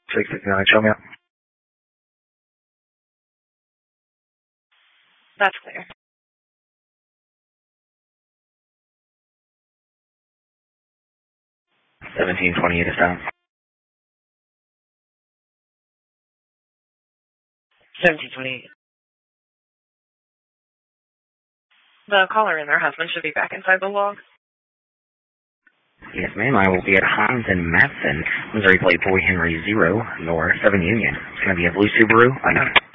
659, show me up. That's clear. $17.28 is down. 17:28. The caller and their husband should be back inside the log. Yes, ma'am. I will be at Hines and Matson, Missouri Plate Boy Henry 0, North 7 Union. It's going to be a blue Subaru. I know.